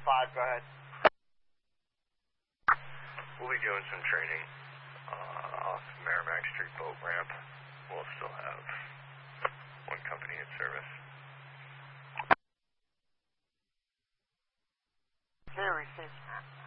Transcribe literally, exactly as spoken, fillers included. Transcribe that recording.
five, go ahead. We'll be doing some training uh, off Merrimack Street boat ramp. We'll still have one company in service. Clear, receive.